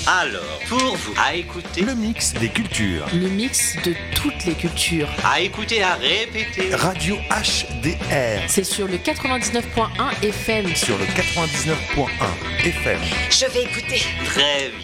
Alors, pour vous, à écouter, Le mix des cultures. Le mix de toutes les cultures. à écouter, à répéter. Radio HDR. C'est sur le 99.1 FM. Sur le 99.1 FM. Je vais écouter. Très bien.